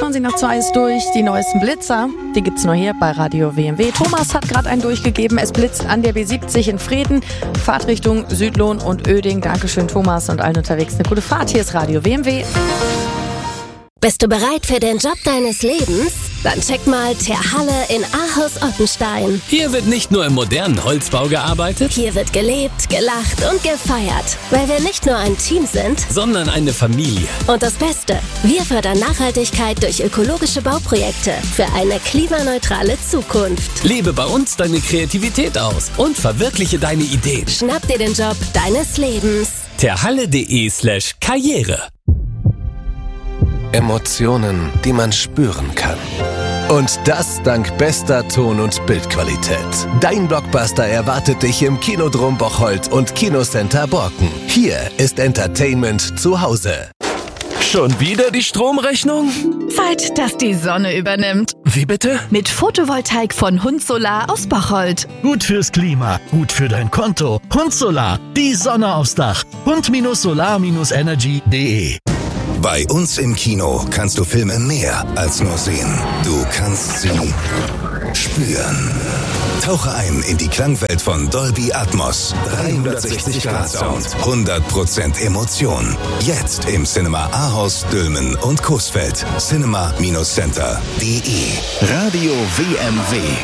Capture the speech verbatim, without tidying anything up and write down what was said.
zwanzig nach zwei ist durch. Die neuesten Blitzer, die gibt's nur hier bei Radio W M W. Thomas hat gerade einen durchgegeben. Es blitzt an der B siebzig in Vreden. Fahrtrichtung Südlohn und Oeding. Dankeschön, Thomas, und allen unterwegs eine gute Fahrt. Hier ist Radio W M W. Bist du bereit für den Job deines Lebens? Dann check mal Terhalle in Ahaus-Ottenstein. Hier wird nicht nur im modernen Holzbau gearbeitet, Hier wird gelebt, gelacht und gefeiert, weil wir nicht nur ein Team sind. sondern eine Familie. Und das Beste, wir fördern Nachhaltigkeit durch ökologische Bauprojekte für eine klimaneutrale Zukunft. Lebe bei uns deine Kreativität aus und verwirkliche deine Ideen. Schnapp dir den Job deines Lebens. terhalle.de slash karriere. Emotionen, die man spüren kann. Und das dank bester Ton- und Bildqualität. Dein Blockbuster erwartet dich im Kinodrom Bocholt und Kinocenter Borken. Hier ist Entertainment zu Hause. Schon wieder die Stromrechnung? Zeit, dass die Sonne übernimmt. Wie bitte? Mit Photovoltaik von Hund Solar aus Bocholt. Gut fürs Klima, gut für dein Konto. Hund Solar, die Sonne aufs Dach. hund Solar Energy punkt de. Bei uns im Kino kannst du Filme mehr als nur sehen. Du kannst sie spüren. Tauche ein in die Klangwelt von Dolby Atmos. dreihundertsechzig Grad Sound. hundert Prozent Emotion. Jetzt im Cinema Ahaus, Dülmen und Coesfeld. cinema Center punkt de. Radio W M W.